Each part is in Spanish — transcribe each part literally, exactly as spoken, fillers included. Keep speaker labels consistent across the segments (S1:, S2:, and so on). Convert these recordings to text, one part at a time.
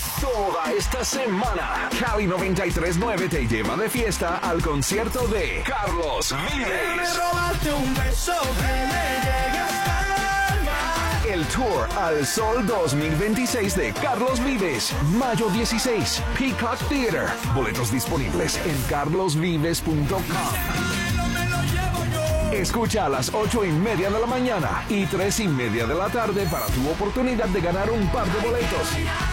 S1: Toda esta semana, Cali noventa y tres punto nueve te lleva de fiesta al concierto de Carlos Vives.
S2: Me robaste un beso que me llega hasta el mar.
S1: El Tour al Sol dos mil veintiséis de Carlos Vives, mayo dieciséis, Peacock Theater. Boletos disponibles en carlos vives punto com.
S2: Me lo llevo yo.
S1: Escucha a las ocho y media de la mañana y tres y media de la tarde para tu oportunidad de ganar un par de boletos.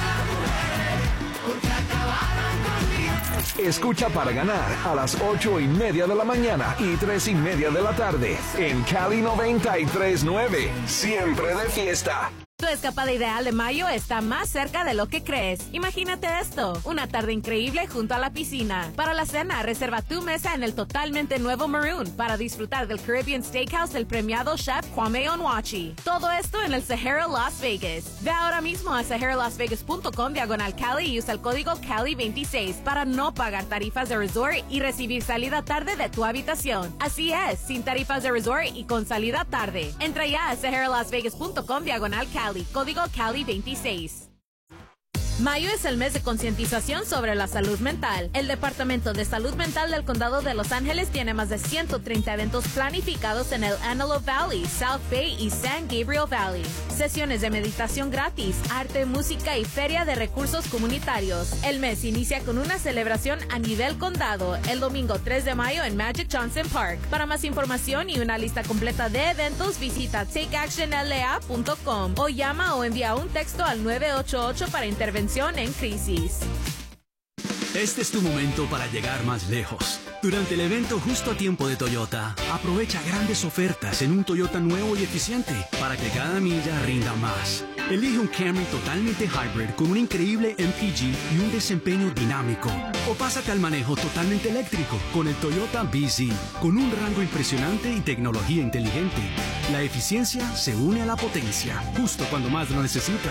S1: Escucha para ganar a las ocho y media de la mañana y tres y media de la tarde en Cali noventa y tres punto nueve. Siempre de fiesta.
S3: Tu escapada ideal de mayo está más cerca de lo que crees. Imagínate esto, una tarde increíble junto a la piscina. Para la cena, reserva tu mesa en el totalmente nuevo Maroon para disfrutar del Caribbean Steakhouse del premiado chef Kwame Onwuachi. Todo esto en el Sahara Las Vegas. Ve ahora mismo a sahara las vegas punto com diagonal Cali y usa el código Cali veintiséis para no pagar tarifas de resort y recibir salida tarde de tu habitación. Así es, sin tarifas de resort y con salida tarde. Entra ya a sahara las vegas punto com diagonal Cali. Código Cali veintiséis. Mayo es el mes de concientización sobre la salud mental. El Departamento de Salud Mental del Condado de Los Ángeles tiene más de ciento treinta eventos planificados en el Antelope Valley, South Bay y San Gabriel Valley. Sesiones de meditación gratis, arte, música y feria de recursos comunitarios. El mes inicia con una celebración a nivel condado el domingo tres de mayo en Magic Johnson Park. Para más información y una lista completa de eventos, visita take action l a punto com o llama o envía un texto al nueve ocho ocho para intervención en crisis.
S4: Este es tu momento para llegar más lejos. Durante el evento Justo a Tiempo de Toyota, aprovecha grandes ofertas en un Toyota nuevo y eficiente para que cada milla rinda más. Elige un Camry totalmente hybrid con un increíble M P G y un desempeño dinámico. O pásate al manejo totalmente eléctrico con el Toyota B Z, con un rango impresionante y tecnología inteligente. La eficiencia se une a la potencia, justo cuando más lo necesitas.